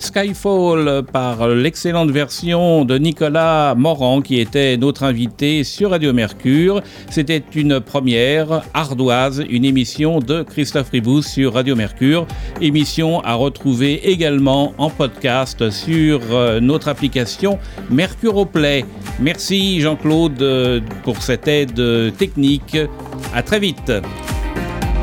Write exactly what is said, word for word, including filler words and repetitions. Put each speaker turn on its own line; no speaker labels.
Skyfall par l'excellente version de Nicolas Morand qui était notre invité sur Radio Mercure. C'était une première, Ardoise, une émission de Christophe Ribous sur Radio Mercure. Émission à retrouver également en podcast sur notre application Mercure au Play. Merci Jean-Claude pour cette aide technique. À très vite.